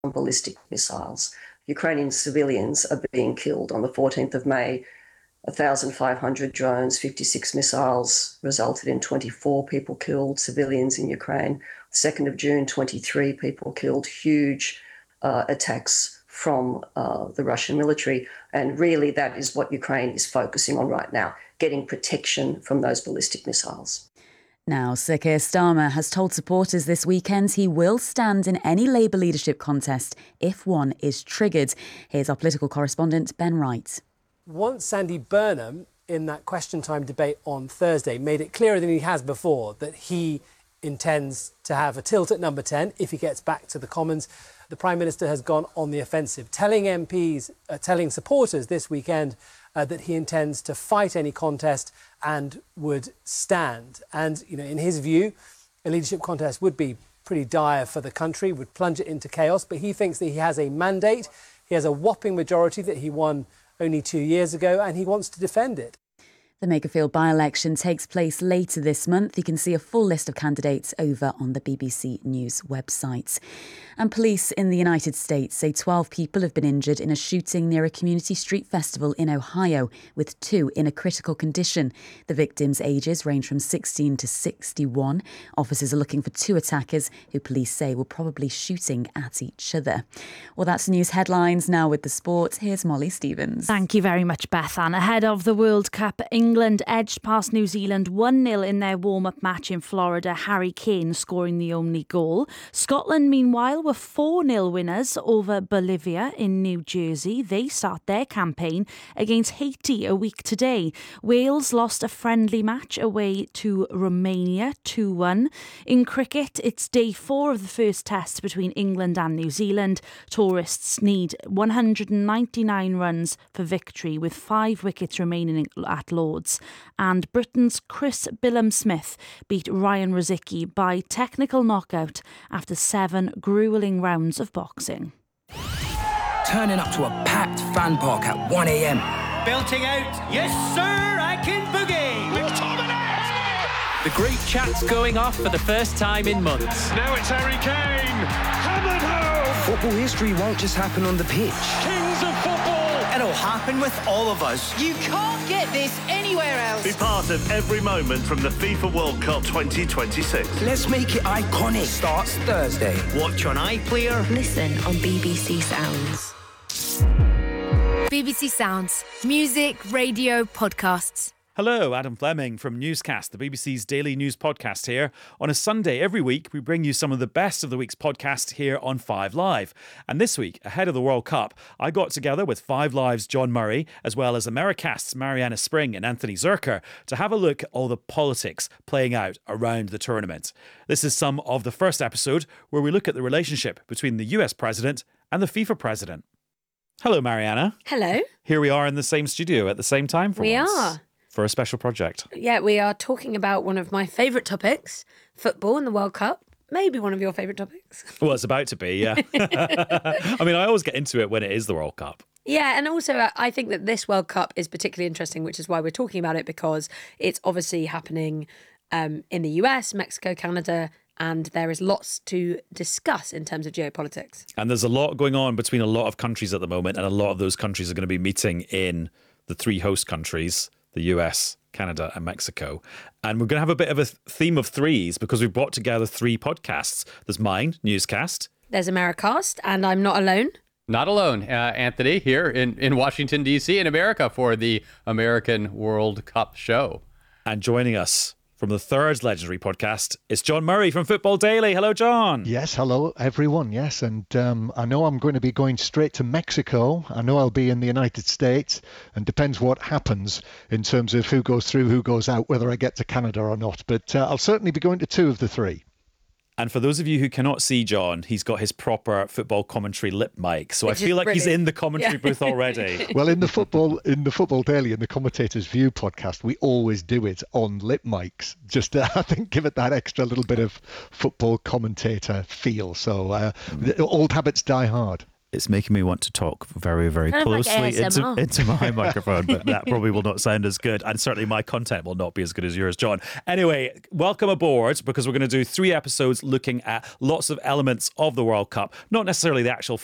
ballistic missiles. Ukrainian civilians are being killed. On the 14th of May, 1,500 drones, 56 missiles resulted in 24 people killed, civilians in Ukraine. 2nd of June, 23 people killed, huge attacks from the Russian military. And really that is what Ukraine is focusing on right now, getting protection from those ballistic missiles. Now, Sir Keir Starmer has told supporters this weekend he will stand in any Labour leadership contest if one is triggered. Here's our political correspondent, Ben Wright. Once Sandy Burnham, in that question time debate on Thursday, made it clearer than he has before that he intends to have a tilt at number 10 if he gets back to the Commons, the Prime Minister has gone on the offensive, telling MPs, telling supporters this weekend that he intends to fight any contest and would stand. And, you know, in his view, a leadership contest would be pretty dire for the country, would plunge it into chaos. But he thinks that he has a mandate. He has a whopping majority that he won only 2 years ago, and he wants to defend it. The Makerfield by-election takes place later this month. You can see a full list of candidates over on the BBC News website. And police in the United States say 12 people have been injured in a shooting near a community street festival in Ohio, with 2 in a critical condition. The victims' ages range from 16 to 61. Officers are looking for 2 attackers who police say were probably shooting at each other. Well, that's news headlines. Now with the sport, here's Molly Stevens. Thank you very much, Beth Ann. Ahead of the World Cup, England edged past New Zealand 1-0 in their warm-up match in Florida, Harry Kane scoring the only goal. Scotland, meanwhile, were 4-0 winners over Bolivia in New Jersey. They start their campaign against Haiti a week today. Wales lost a friendly match away to Romania 2-1. In cricket, it's day 4 of the first test between England and New Zealand. Tourists need 199 runs for victory, with 5 wickets remaining at Lords. And Britain's Chris Billam-Smith beat Ryan Rosicky by technical knockout after 7 gruelling rounds of boxing. Turning up to a packed fan park at 1 a.m. Belting out, yes sir, I can boogie! The great chat's going off for the first time in months. Now it's Harry Kane! Hammered home! Football history won't just happen on the pitch. Kings of football! It'll happen with all of us. You can't get this anywhere else. Be part of every moment from the FIFA World Cup 2026. Let's make it iconic. Starts Thursday. Watch on iPlayer. Listen on BBC Sounds. BBC Sounds. Music, radio, podcasts. Hello, Adam Fleming from Newscast, the BBC's daily news podcast here. On a Sunday every week, we bring you some of the best of the week's podcast here on 5 Live. And this week, ahead of the World Cup, I got together with 5 Live's John Murray, as well as Americast's Mariana Spring and Anthony Zurcher, to have a look at all the politics playing out around the tournament. This is some of the first episode where we look at the relationship between the US president and the FIFA president. Hello, Mariana. Hello. Here we are in the same studio at the same time for once. We are. For a special project. Yeah, we are talking about one of my favourite topics, football and the World Cup. Maybe one of your favourite topics. Well, it's about to be, yeah. I mean, I always get into it when it is the World Cup. Yeah, and also I think that this World Cup is particularly interesting, which is why we're talking about it, because it's obviously happening in the US, Mexico, Canada, and there is lots to discuss in terms of geopolitics. And there's a lot going on between a lot of countries at the moment, and a lot of those countries are going to be meeting in the 3 host countries, the US, Canada and Mexico. And we're going to have a bit of a theme of 3s because we've brought together 3 podcasts. There's mine, Newscast. There's Americast, and I'm not alone. Not alone. Anthony here in Washington, D.C. in America for the American World Cup show. And joining us from the 3rd legendary podcast, it's John Murray from Football Daily. Hello, John. Yes, hello, everyone. Yes, and I know I'm going to be going straight to Mexico. I know I'll be in the United States, and depends what happens in terms of who goes through, who goes out, whether I get to Canada or not. But I'll certainly be going to 2 of the 3. And for those of you who cannot see John, he's got his proper football commentary lip mic. So I feel like he's in the commentary booth already. Well, in the Football Daily, in the Commentator's View podcast, we always do it on lip mics. Just, I think, give it that extra little bit of football commentator feel. So old habits die hard. It's making me want to talk very, very Kind of like closely ASMR. into my microphone, but that probably will not sound as good. And certainly my content will not be as good as yours, John. Anyway, welcome aboard, because we're going to do 3 episodes looking at lots of elements of the World Cup, not necessarily the actual